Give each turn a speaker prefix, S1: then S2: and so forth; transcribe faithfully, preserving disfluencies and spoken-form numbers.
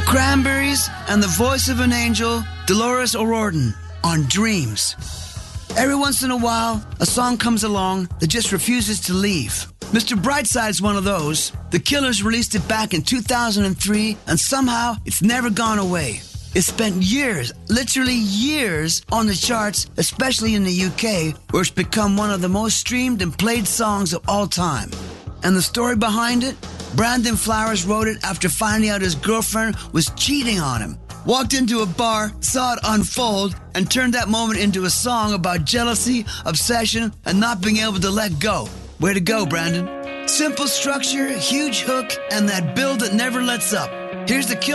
S1: Cranberries and the voice of an angel, Dolores O'Riordan, on Dreams. Every once in a while, a song comes along that just refuses to leave. Mister Brightside's one of those. The Killers released it back in two thousand three, and somehow it's never gone away. It spent years, literally years, on the charts, especially in the U K, where it's become one of the most streamed and played songs of all time. And the story behind it? Brandon Flowers wrote it after finding out his girlfriend was cheating on him. Walked into a bar, saw it unfold, and turned that moment into a song about jealousy, obsession, and not being able to let go. Way to go, Brandon. Simple structure, huge hook, and that build that never lets up. Here's the Killers.